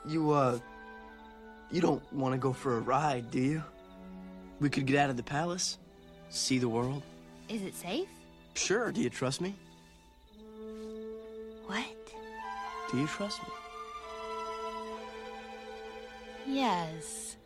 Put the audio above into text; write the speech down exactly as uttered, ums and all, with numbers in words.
You, uh, you don't want to go for a ride, do you? We could get out of the palace, see the world. Is it safe? Sure, do you trust me? What? Do you trust me? Yes.